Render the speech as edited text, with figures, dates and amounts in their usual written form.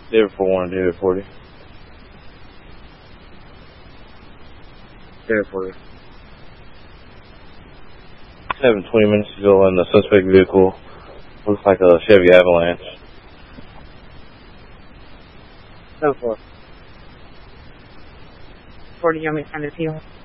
David 41, David 40. David 40. 7:20 minutes ago in the suspect vehicle. Looks like a Chevy Avalanche. 7-4. 40, you want me to send it to you?